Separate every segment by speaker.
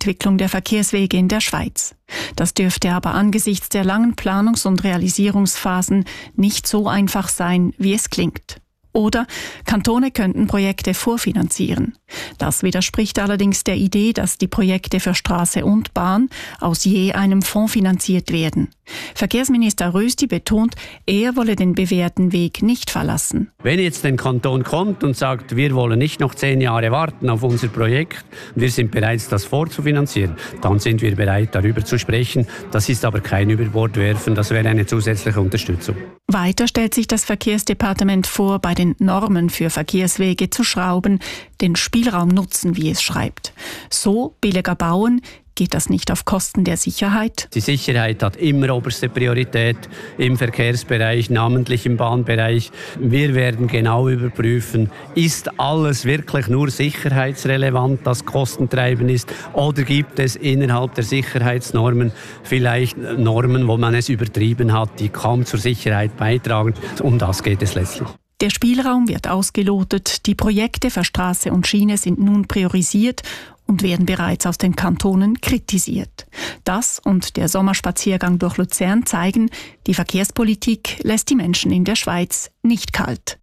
Speaker 1: Entwicklung der Verkehrswege in der Schweiz. Das dürfte aber angesichts der langen Planungs- und Realisierungsphasen nicht so einfach sein, wie es klingt. Oder Kantone könnten Projekte vorfinanzieren. Das widerspricht allerdings der Idee, dass die Projekte für Straße und Bahn aus je einem Fonds finanziert werden. Verkehrsminister Rösti betont, er wolle den bewährten Weg nicht verlassen.
Speaker 2: Wenn jetzt ein Kanton kommt und sagt, wir wollen nicht noch 10 Jahre warten auf unser Projekt, wir sind bereit, das vorzufinanzieren, dann sind wir bereit, darüber zu sprechen. Das ist aber kein Überbordwerfen, das wäre eine zusätzliche Unterstützung.
Speaker 1: Weiter stellt sich das Verkehrsdepartement vor, bei den Normen für Verkehrswege zu schrauben, den Spielraum nutzen, wie es schreibt. So billiger bauen, geht das nicht auf Kosten der Sicherheit?
Speaker 2: Die Sicherheit hat immer oberste Priorität im Verkehrsbereich, namentlich im Bahnbereich. Wir werden genau überprüfen, ist alles wirklich nur sicherheitsrelevant, das kostentreibend ist, oder gibt es innerhalb der Sicherheitsnormen vielleicht Normen, wo man es übertrieben hat, die kaum zur Sicherheit beitragen. Um das geht es letztlich.
Speaker 1: Der Spielraum wird ausgelotet, die Projekte für Straße und Schiene sind nun priorisiert und werden bereits aus den Kantonen kritisiert. Das und der Sommerspaziergang durch Luzern zeigen, die Verkehrspolitik lässt die Menschen in der Schweiz nicht kalt.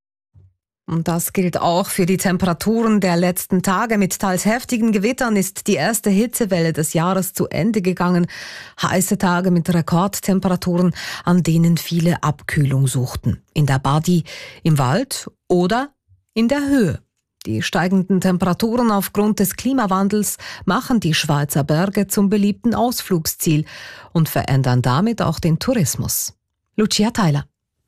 Speaker 3: Und das gilt auch für die Temperaturen der letzten Tage. Mit teils heftigen Gewittern ist die erste Hitzewelle des Jahres zu Ende gegangen. Heiße Tage mit Rekordtemperaturen, an denen viele Abkühlung suchten. In der Badi, im Wald oder in der Höhe. Die steigenden Temperaturen aufgrund des Klimawandels machen die Schweizer Berge zum beliebten Ausflugsziel und verändern damit auch den Tourismus. Lucia Theiler.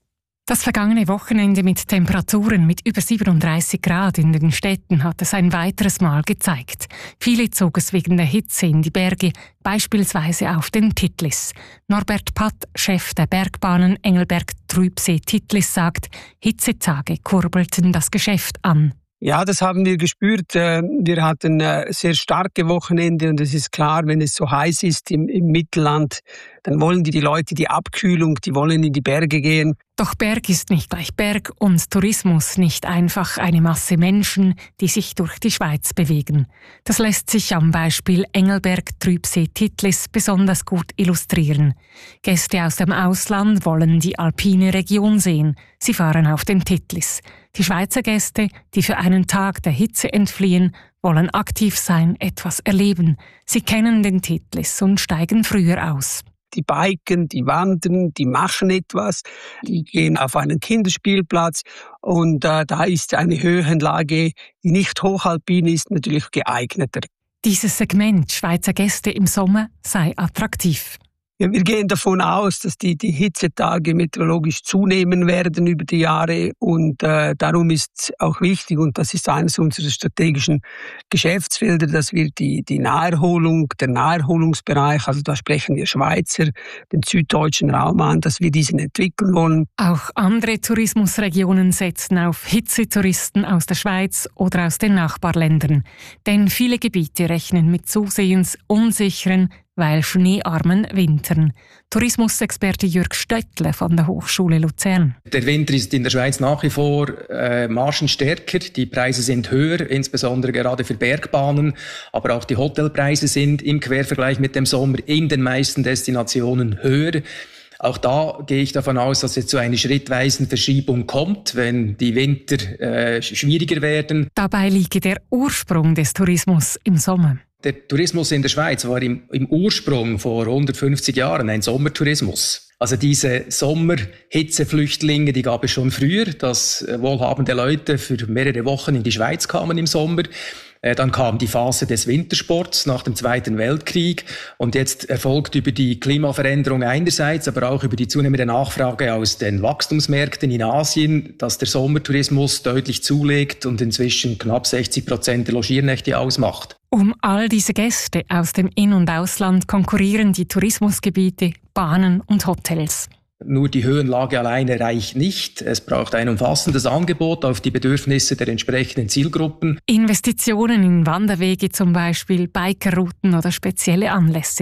Speaker 4: Das vergangene Wochenende mit Temperaturen mit über 37 Grad in den Städten hat es ein weiteres Mal gezeigt. Viele zogen es wegen der Hitze in die Berge, beispielsweise auf den Titlis. Norbert Patt, Chef der Bergbahnen Engelberg-Trübsee-Titlis, sagt, Hitzetage kurbelten das Geschäft an.
Speaker 5: Ja, das haben wir gespürt. Wir hatten sehr starke Wochenende und es ist klar, wenn es so heiß ist im Mittelland, dann wollen die Leute die Abkühlung, die wollen in die Berge gehen.
Speaker 4: Doch Berg ist nicht gleich Berg und Tourismus nicht einfach eine Masse Menschen, die sich durch die Schweiz bewegen. Das lässt sich am Beispiel Engelberg-Trübsee-Titlis besonders gut illustrieren. Gäste aus dem Ausland wollen die alpine Region sehen. Sie fahren auf den Titlis. Die Schweizer Gäste, die für einen Tag der Hitze entfliehen, wollen aktiv sein, etwas erleben. Sie kennen den Titlis und steigen früher aus.
Speaker 5: Die biken, die wandern, die machen etwas, die gehen auf einen Kinderspielplatz und da ist eine Höhenlage, die nicht hochalpin ist, natürlich geeigneter.
Speaker 4: Dieses Segment Schweizer Gäste im Sommer sei attraktiv.
Speaker 5: Ja, wir gehen davon aus, dass die Hitzetage meteorologisch zunehmen werden über die Jahre und darum ist auch wichtig, und das ist eines unserer strategischen Geschäftsfelder, dass wir die Naherholung, der Naherholungsbereich, also da sprechen wir Schweizer, den süddeutschen Raum an, dass wir diesen entwickeln wollen.
Speaker 4: Auch andere Tourismusregionen setzen auf Hitzetouristen aus der Schweiz oder aus den Nachbarländern. Denn viele Gebiete rechnen mit zusehends unsicheren, weil schneearmen Wintern. Tourismusexperte Jürg Stöttler von der Hochschule Luzern.
Speaker 6: Der Winter ist in der Schweiz nach wie vor margenstärker. Die Preise sind höher, insbesondere gerade für Bergbahnen. Aber auch die Hotelpreise sind im Quervergleich mit dem Sommer in den meisten Destinationen höher. Auch da gehe ich davon aus, dass es zu einer schrittweisen Verschiebung kommt, wenn die Winter schwieriger werden.
Speaker 4: Dabei liege der Ursprung des Tourismus im Sommer.
Speaker 6: Der Tourismus in der Schweiz war im Ursprung vor 150 Jahren ein Sommertourismus. Also diese Sommerhitzeflüchtlinge, die gab es schon früher, dass wohlhabende Leute für mehrere Wochen in die Schweiz kamen im Sommer. Dann kam die Phase des Wintersports nach dem Zweiten Weltkrieg und jetzt erfolgt über die Klimaveränderung einerseits, aber auch über die zunehmende Nachfrage aus den Wachstumsmärkten in Asien, dass der Sommertourismus deutlich zulegt und inzwischen knapp 60% der Logiernächte ausmacht.
Speaker 4: Um all diese Gäste aus dem In- und Ausland konkurrieren die Tourismusgebiete, Bahnen und Hotels.
Speaker 6: Nur die Höhenlage alleine reicht nicht. Es braucht ein umfassendes Angebot auf die Bedürfnisse der entsprechenden Zielgruppen.
Speaker 4: Investitionen in Wanderwege zum Beispiel, Bikerrouten oder spezielle Anlässe.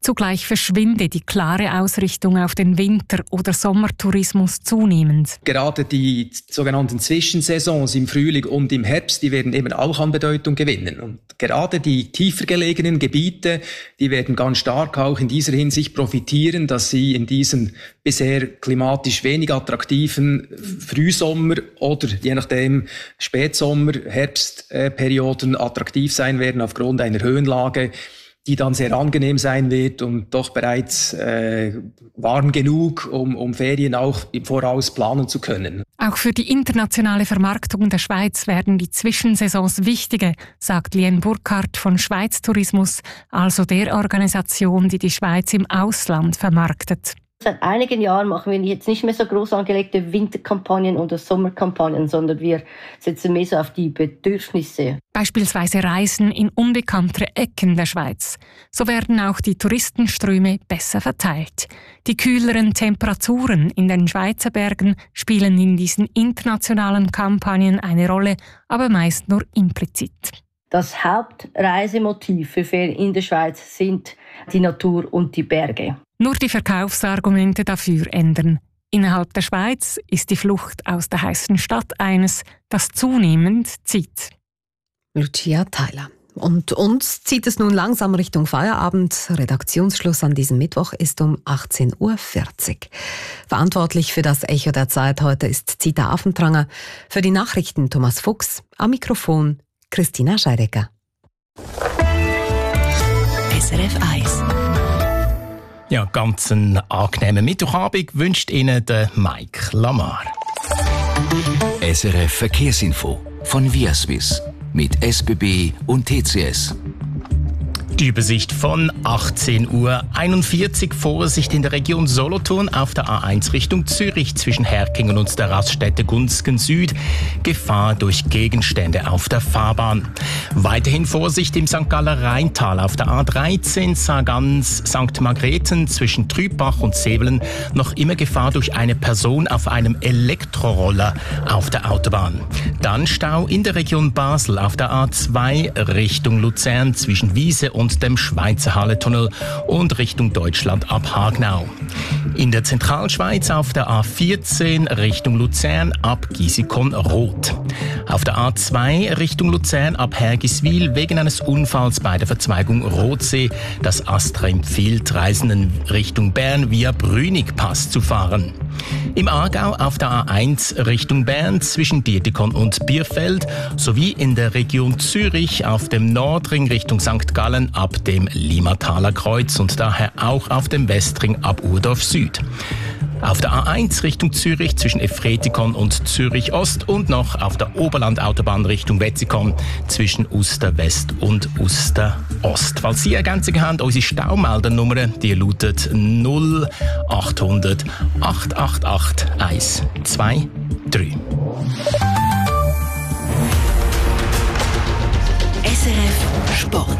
Speaker 4: Zugleich verschwinde die klare Ausrichtung auf den Winter- oder Sommertourismus zunehmend.
Speaker 6: Gerade die sogenannten Zwischensaisons im Frühling und im Herbst, die werden eben auch an Bedeutung gewinnen. Und gerade die tiefer gelegenen Gebiete, die werden ganz stark auch in dieser Hinsicht profitieren, dass sie in diesen bisher klimatisch wenig attraktiven Frühsommer- oder je nachdem Spätsommer-, Herbstperioden attraktiv sein werden aufgrund einer Höhenlage, die dann sehr angenehm sein wird und doch bereits warm genug, um Ferien auch im Voraus planen zu können.
Speaker 4: Auch für die internationale Vermarktung der Schweiz werden die Zwischensaisons wichtiger, sagt Lien Burkhardt von Schweiz Tourismus, also der Organisation, die die Schweiz im Ausland vermarktet.
Speaker 7: Seit einigen Jahren machen wir jetzt nicht mehr so groß angelegte Winterkampagnen oder Sommerkampagnen, sondern wir setzen mehr so auf die Bedürfnisse.
Speaker 4: Beispielsweise Reisen in unbekanntere Ecken der Schweiz. So werden auch die Touristenströme besser verteilt. Die kühleren Temperaturen in den Schweizer Bergen spielen in diesen internationalen Kampagnen eine Rolle, aber meist nur implizit.
Speaker 7: Das Hauptreisemotiv für Ferien in der Schweiz sind die Natur und die Berge.
Speaker 4: Nur die Verkaufsargumente dafür ändern. Innerhalb der Schweiz ist die Flucht aus der heißen Stadt eines, das zunehmend zieht.
Speaker 3: Lucia Theiler. Und uns zieht es nun langsam Richtung Feierabend. Redaktionsschluss an diesem Mittwoch ist um 18.40 Uhr. Verantwortlich für das Echo der Zeit heute ist Zita Affentranger. Für die Nachrichten Thomas Fuchs. Am Mikrofon Christina Scheidecker.
Speaker 8: SRF 1.
Speaker 9: Ja, ganz einen angenehmen Mittwochabend wünscht Ihnen der Mike Lamar.
Speaker 8: SRF Verkehrsinfo von Viaswiss mit SBB und TCS.
Speaker 9: Die Übersicht von 18.41 Uhr. Vorsicht in der Region Solothurn auf der A1 Richtung Zürich zwischen Herkingen und der Raststätte Gunzgen Süd. Gefahr durch Gegenstände auf der Fahrbahn. Weiterhin Vorsicht im St. Galler Rheintal auf der A13 Sargans St. Margrethen zwischen Trübach und Sevelen. Noch immer Gefahr durch eine Person auf einem Elektroroller auf der Autobahn. Dann Stau in der Region Basel auf der A2 Richtung Luzern zwischen Wiese und dem Schweizer Halletunnel und Richtung Deutschland ab Hagnau. In der Zentralschweiz auf der A14 Richtung Luzern ab Gisikon-Roth. Auf der A2 Richtung Luzern ab Hergiswil wegen eines Unfalls bei der Verzweigung Rothsee. Das Astra empfiehlt Reisenden Richtung Bern via Brünigpass zu fahren. Im Aargau auf der A1 Richtung Bern zwischen Dietikon und Bierfeld sowie in der Region Zürich auf dem Nordring Richtung St. Gallen ab dem Limataler Kreuz und daher auch auf dem Westring ab Urdorf Süd. Auf der A1 Richtung Zürich zwischen Efretikon und Zürich Ost und noch auf der Oberlandautobahn Richtung Wetzikon zwischen Uster West und Uster Ost. Falls Sie Ergänzungen haben, unsere Staumeldernummer, die lautet 0800 888 123.
Speaker 8: SRF Sport.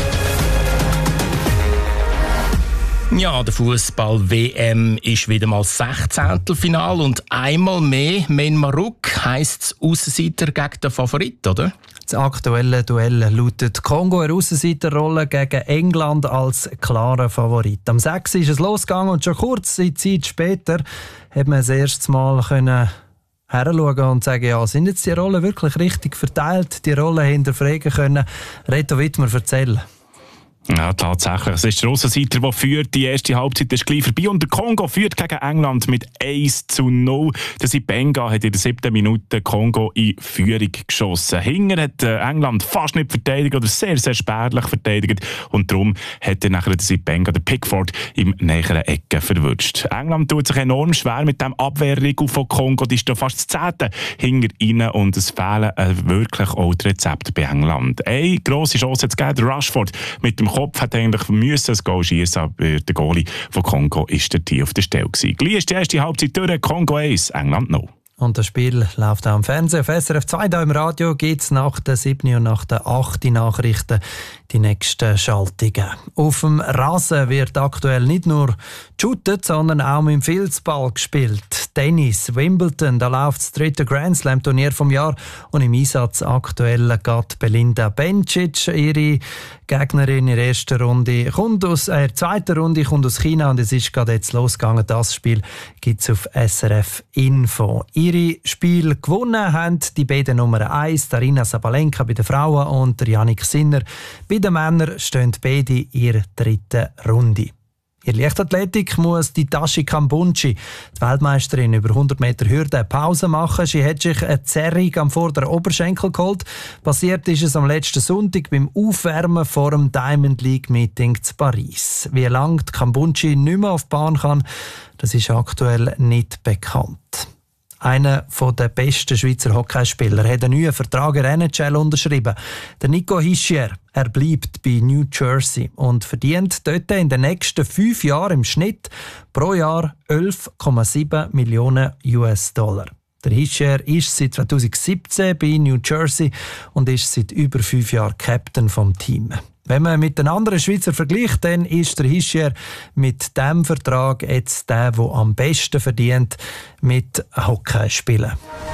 Speaker 9: Ja, der Fußball-WM ist wieder mal 16. und einmal mehr Myanmar heisst es Aussenseiter gegen den Favorit, oder?
Speaker 10: Das aktuelle Duell lautet Kongo eine Aussenseiterrolle gegen England als klarer Favorit. Am 6. ist es losgegangen und schon kurze Zeit später hat man das erste Mal heranschauen und sagen, ja, sind jetzt die Rollen wirklich richtig verteilt, die Rollen hinterfragen können. Reto Wittmer, erzähl.
Speaker 11: Ja, tatsächlich. Es ist der Aussenseiter, der führt. Die erste Halbzeit ist gleich vorbei. Und der Kongo führt gegen England mit 1:0. Der Sipenga hat in der 7. Minute Kongo in Führung geschossen. Hinger hat England fast nicht verteidigt oder sehr, sehr spärlich verteidigt. Und darum hat dann nachher der Sipenga den Pickford im näheren Ecke verwünscht. England tut sich enorm schwer mit dem Abwehrregel von Kongo. Die ist da fast das 10. Hinger rein und es fehlen wirklich auch die Rezepte bei England. Eine grosse Chance hat es gegeben. Der Rashford mit dem Kopf hat eigentlich müssen ein Goal schießen, aber der Goalie von Kongo ist der Tier auf der Stelle gewesen. Gleich ist die erste Halbzeit durch, Kongo 1, England 0.
Speaker 10: Und das Spiel läuft auch im Fernsehen. Auf SRF 2 hier im Radio gibt es nach der 7. und nach der 8. Nachrichten die nächsten Schaltungen. Auf dem Rasen wird aktuell nicht nur geshootet, sondern auch mit dem Filzball gespielt. Tennis. Wimbledon, da läuft das 3. Grand Slam Turnier vom Jahr und im Einsatz aktuell geht Belinda Bencic. Ihre Gegnerin in der ersten Runde zweiten Runde kommt aus China und es ist gerade jetzt losgegangen. Das Spiel gibt es auf SRF Info. Ihre Spiele gewonnen haben die beiden Nummer 1, Aryna Sabalenka bei den Frauen und Jannik Sinner. Bei den Männern stehen beide in ihrer dritten Runde. In der Leichtathletik muss die Tashi Kambunchi, die Weltmeisterin über 100 Meter Hürde, eine Pause machen. Sie hat sich eine Zerrung am vorderen Oberschenkel geholt. Passiert ist es am letzten Sonntag beim Aufwärmen vor dem Diamond League Meeting zu Paris. Wie lange die Kambunchi nicht mehr auf die Bahn kann, das ist aktuell nicht bekannt. Einer der besten Schweizer Hockeyspieler hat einen neuen Vertrag in der NHL unterschrieben. Der Nico Hischier. Er bleibt bei New Jersey und verdient dort in den nächsten 5 Jahren im Schnitt pro Jahr 11,7 Millionen US-Dollar. Der Hischier ist seit 2017 bei New Jersey und ist seit über 5 Jahren Captain vom Team. Wenn man mit den anderen Schweizer vergleicht, dann ist der Hischier mit diesem Vertrag jetzt der am besten verdient mit Hockey spielen.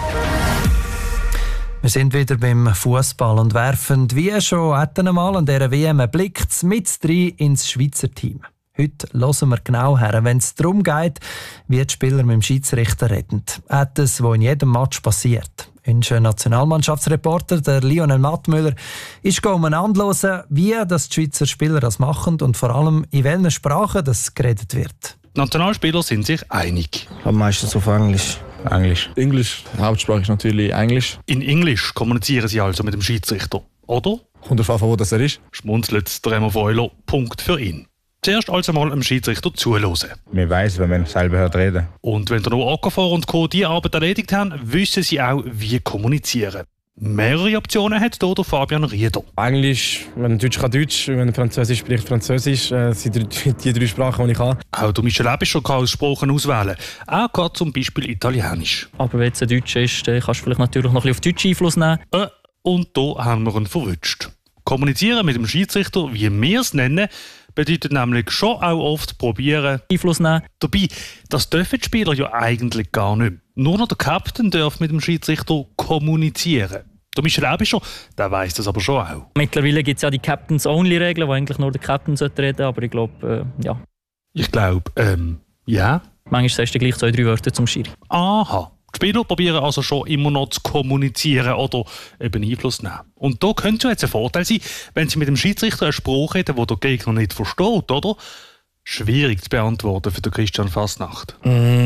Speaker 10: Wir sind wieder beim Fußball und werfen wie schon einmal an dieser WM einen Blick mit rein ins Schweizer Team. Heute hören wir genau her, wenn es darum geht, wie die Spieler mit dem Schiedsrichter reden. Etwas, was in jedem Match passiert. Unser Nationalmannschaftsreporter, der Lionel Mattmüller, ist umeinander hören, wie die Schweizer Spieler das machen und vor allem in welchen Sprachen das geredet wird.
Speaker 12: Die Nationalspieler sind sich einig.
Speaker 13: Am meisten auf Englisch.
Speaker 14: Englisch. Die Hauptsprache ist natürlich Englisch.
Speaker 12: In Englisch kommunizieren sie also mit dem Schiedsrichter, oder?
Speaker 14: Kommt darauf an, wo das ist.
Speaker 12: Schmunzelt Remo Freuler, Punkt für ihn. Zuerst also mal dem Schiedsrichter zuhören.
Speaker 15: Man weiss, wenn man selber hört reden.
Speaker 12: Und wenn der noch Okafor und Co. diese Arbeit erledigt haben, wissen sie auch, wie kommunizieren. Mehrere Optionen hat hier der Fabian Rieder.
Speaker 16: Englisch, wenn Deutsch kann Deutsch, wenn Französisch spricht Französisch. Das sind die 3 Sprachen, die ich kann.
Speaker 12: Auch der Michel Ebischer kann als Sprachen auswählen. Er kann zum Beispiel Italienisch.
Speaker 17: Aber wenn es ein Deutsch ist, dann kannst du vielleicht natürlich noch ein bisschen auf Deutsch Einfluss nehmen.
Speaker 12: Und da haben wir ihn verwünscht. Kommunizieren mit dem Schiedsrichter, wie wir es nennen, bedeutet nämlich schon auch oft probieren,
Speaker 17: Einfluss nehmen.
Speaker 12: Dabei, das dürfen die Spieler ja eigentlich gar nicht. Nur noch der Captain darf mit dem Schiedsrichter kommunizieren. Der Michel Ebischer, der weiss das aber schon auch.
Speaker 17: Mittlerweile gibt es ja die Captains-Only-Regeln, wo eigentlich nur der Captain reden sollte, aber ich glaube, ja.
Speaker 12: Ich glaube, ja.
Speaker 17: Manchmal sagst du gleich 2, 3 Wörter zum Schiri.
Speaker 12: Aha. Die Spieler probieren also schon immer noch zu kommunizieren oder eben Einfluss nehmen. Und da könnte es jetzt ein Vorteil sein, wenn sie mit dem Schiedsrichter einen Spruch reden, den der Gegner nicht versteht, oder? Schwierig zu beantworten für den Christian Fasnacht.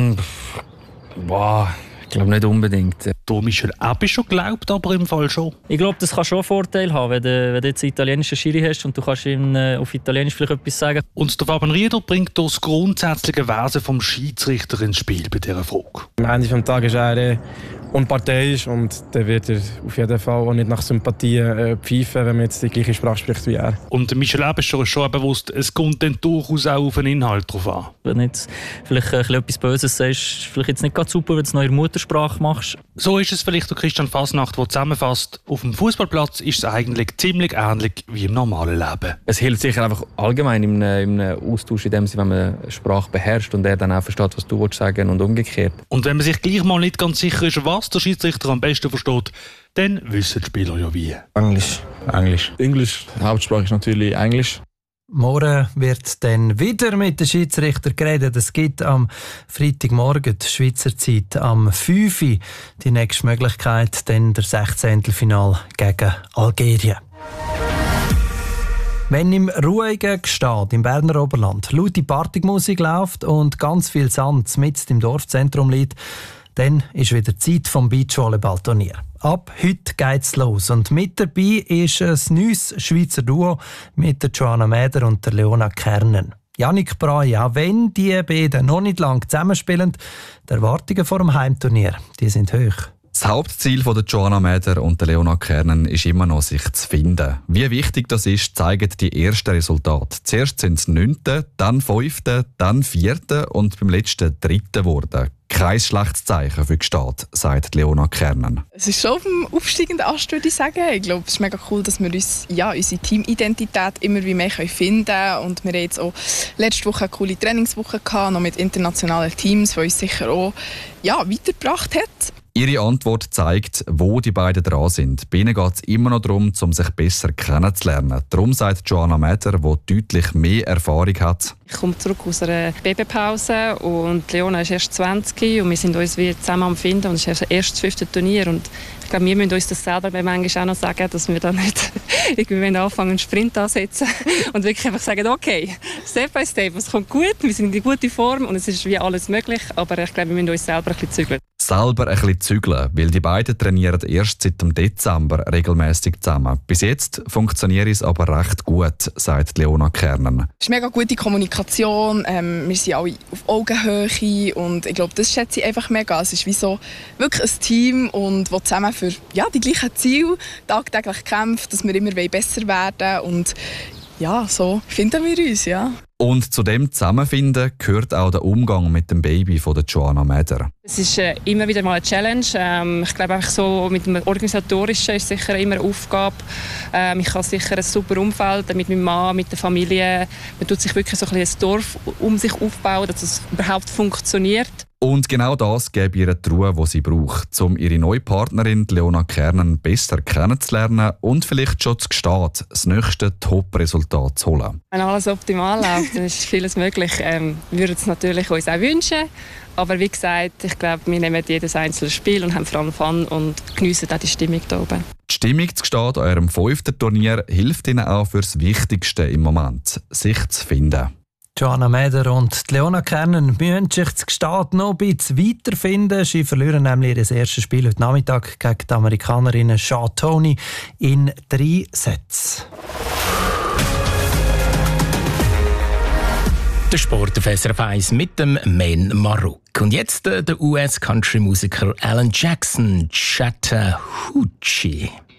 Speaker 18: Ich glaube nicht unbedingt.
Speaker 12: Der Michel Ebischer glaubt aber im Fall schon.
Speaker 17: Ich glaube, das kann schon einen Vorteil haben, wenn du jetzt einen italienischen Schiri hast und du kannst ihm auf Italienisch vielleicht etwas sagen.
Speaker 12: Und der Fabian Rieder bringt das grundsätzliche Wesen vom Schiedsrichter ins Spiel bei dieser Frage.
Speaker 16: Am Ende des Tages ist er unparteiisch und dann wird er auf jeden Fall auch nicht nach Sympathie pfeifen, wenn man jetzt die gleiche Sprache spricht wie er.
Speaker 12: Und Michel Ebischer ist schon bewusst, es kommt dann durchaus auch auf den Inhalt drauf an.
Speaker 17: Wenn du jetzt vielleicht etwas Böses sagst, vielleicht jetzt nicht ganz super, wenn du es noch in der Muttersprache machst.
Speaker 12: So ist es vielleicht der Christian Fasnacht, der zusammenfasst, auf dem Fußballplatz ist es eigentlich ziemlich ähnlich wie im normalen Leben.
Speaker 18: Es hilft sicher einfach allgemein im Austausch, in dem Sinne, wenn man eine Sprache beherrscht und er dann auch versteht, was du sagen willst und umgekehrt.
Speaker 12: Und wenn man sich gleich mal nicht ganz sicher ist, was der Schiedsrichter am besten versteht, dann wissen die Spieler ja wie.
Speaker 14: Englisch. Die Hauptsprache ist natürlich Englisch.
Speaker 10: Morgen wird dann wieder mit den Schiedsrichtern geredet. Es gibt am Freitagmorgen die Schweizer Zeit am 5 Uhr die nächste Möglichkeit, dann der 16. Final gegen Algerien. Wenn im ruhigen Gstaad im Berner Oberland laute Partymusik läuft und ganz viel Sand mitten im Dorfzentrum liegt, dann ist wieder Zeit vom Beachvolleyballturnier. Ab heute geht's los und mit dabei ist ein neues Schweizer Duo mit der Joanna Mäder und der Leona Kernen. Jannik Brey, auch wenn die beiden noch nicht lange zusammenspielen, die Erwartungen vor dem Heimturnier, die sind hoch.
Speaker 13: Das Hauptziel von Joanna Mäder und Leona Kernen ist immer noch, sich zu finden. Wie wichtig das ist, zeigen die ersten Resultate. Zuerst sind es 9., dann 5., dann 4. und beim letzten 3. geworden. Kein schlechtes Zeichen für Gstaad, sagt Leona Kernen.
Speaker 19: Es ist schon auf dem aufsteigenden Ast, würde ich sagen. Ich glaube, es ist mega cool, dass wir uns unsere Teamidentität immer wie mehr finden können. Und wir haben jetzt auch letzte Woche eine coole Trainingswoche gehabt, noch mit internationalen Teams, die uns sicher auch weitergebracht hat.
Speaker 13: Ihre Antwort zeigt, wo die beiden dran sind. Bei ihnen geht es immer noch darum, sich besser kennenzulernen. Darum sagt Joanna Mäder, die deutlich mehr Erfahrung hat.
Speaker 20: Ich komme zurück aus einer Babypause und Leona ist erst 20 und wir sind uns wieder zusammen am Finden und es ist erst das 5. Turnier. Und ich glaube, wir müssen uns das selber manchmal auch noch sagen, dass wir da nicht irgendwie anfangen, einen Sprint ansetzen und wirklich einfach sagen, okay, Step by Step, es kommt gut, wir sind in guter Form und es ist wie alles möglich, aber ich glaube, wir müssen uns selber ein bisschen zügeln.
Speaker 13: Selber ein bisschen zügeln, weil die beiden trainieren erst seit dem Dezember regelmäßig zusammen. Bis jetzt funktioniert es aber recht gut, sagt Leona Kernen.
Speaker 19: Es ist mega gute Kommunikation, wir sind alle auf Augenhöhe und ich glaube, das schätze ich einfach mega. Es ist wie so wirklich ein Team und das zusammen für die gleichen Ziele tagtäglich kämpft, dass wir immer besser werden und so finden wir uns, ja.
Speaker 13: Und zu dem Zusammenfinden gehört auch der Umgang mit dem Baby von der Joanna Mäder.
Speaker 20: Es ist immer wieder mal eine Challenge. Ich glaube, einfach so mit dem Organisatorischen ist sicher immer eine Aufgabe. Ich habe sicher ein super Umfeld mit meinem Mann, mit der Familie. Man tut sich wirklich so ein Dorf um sich aufbauen, dass es überhaupt funktioniert.
Speaker 13: Und genau das gibt ihr die Ruhe, die sie braucht, um ihre neue Partnerin Leona Kernen besser kennenzulernen und vielleicht schon zu Gstaad das nächste Top-Resultat zu holen.
Speaker 20: Wenn alles optimal läuft, dann ist vieles möglich. Wir würden es natürlich uns auch wünschen. Aber wie gesagt, ich glaube, wir nehmen jedes einzelne Spiel und haben vor allem Fun und geniessen auch die Stimmung hier oben.
Speaker 13: Die Stimmung zu Gstaad an eurem 5. Turnier hilft ihnen auch für das Wichtigste im Moment, sich zu finden.
Speaker 10: Joanna Mäder und Leona Kernen müssen sich zu Gstaad noch ein bisschen weiterfinden. Sie verlieren nämlich ihr erstes Spiel heute Nachmittag gegen die Amerikanerinnen Shaw Toney in 3 Sätzen.
Speaker 9: Der Sport auf SRF 1 mit dem Men Maruk. Und jetzt der US-Country-Musiker Alan Jackson, Chattahoochee.